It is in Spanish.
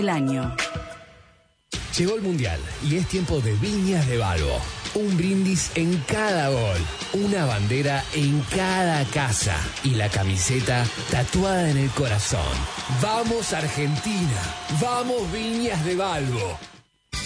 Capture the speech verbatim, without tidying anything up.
el año. Llegó el Mundial y es tiempo de Viñas de Balbo. Un brindis en cada gol, una bandera en cada casa y la camiseta tatuada en el corazón. ¡Vamos Argentina! ¡Vamos Viñas de Balbo!